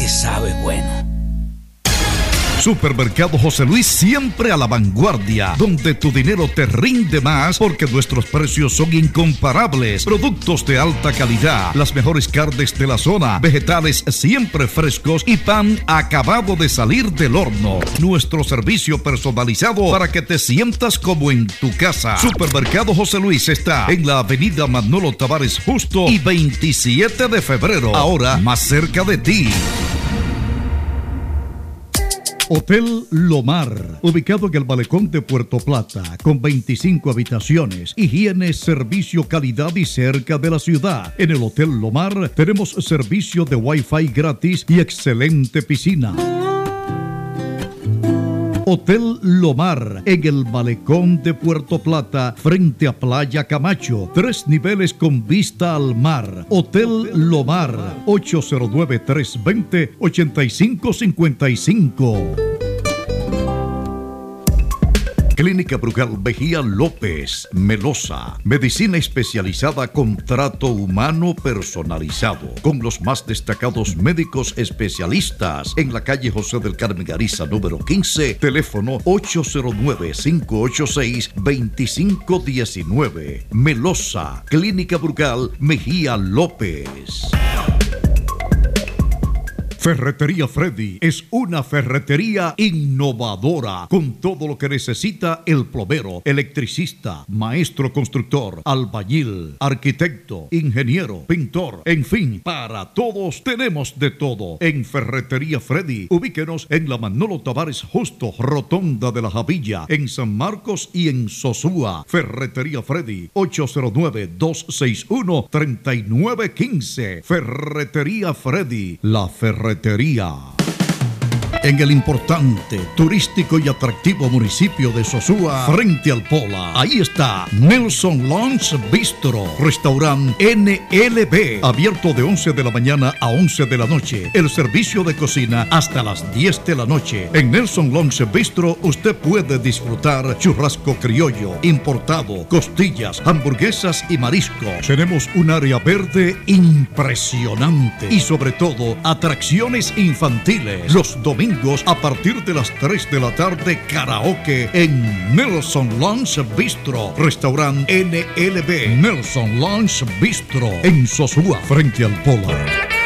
que sabe bueno. Supermercado José Luis, siempre a la vanguardia, donde tu dinero te rinde más porque nuestros precios son incomparables. Productos de alta calidad, las mejores carnes de la zona, vegetales siempre frescos y pan acabado de salir del horno. Nuestro servicio personalizado para que te sientas como en tu casa. Supermercado José Luis está en la avenida Manolo Tavares Justo y 27 de febrero, ahora más cerca de ti. Hotel Lomar, ubicado en el malecón de Puerto Plata, con 25 habitaciones, higiene, servicio, calidad y cerca de la ciudad. En el Hotel Lomar tenemos servicio de Wi-Fi gratis y excelente piscina. Hotel Lomar, en el malecón de Puerto Plata, frente a Playa Camacho, 3 niveles con vista al mar. Hotel Lomar, 809-320-8555. Clínica Brugal Mejía López, Melosa. Medicina especializada con trato humano personalizado, con los más destacados médicos especialistas. En la calle José del Carmen Gariza, número 15, teléfono 809-586-2519. Melosa, Clínica Brugal Mejía López. Ferretería Freddy es una ferretería innovadora con todo lo que necesita el plomero, electricista, maestro constructor, albañil, arquitecto, ingeniero, pintor, en fin, para todos tenemos de todo. En Ferretería Freddy, ubíquenos en la Manolo Tavares Justo, Rotonda de la Javilla, en San Marcos y en Sosúa. Ferretería Freddy, 809-261-3915. Ferretería Freddy, la ferretería. En el importante, turístico y atractivo municipio de Sosúa, frente al Pola, ahí está Nelson Lounge Bistro, restaurante NLB, abierto de 11 de la mañana a 11 de la noche. El servicio de cocina hasta las 10 de la noche. En Nelson Lounge Bistro usted puede disfrutar churrasco criollo, importado, costillas, hamburguesas y mariscos. Tenemos un área verde impresionante y sobre todo atracciones infantiles. Los domingos a partir de las 3 de la tarde, karaoke en Nelson Lounge Bistro, restaurante NLB. Nelson Lounge Bistro en Sosúa, frente al Polar.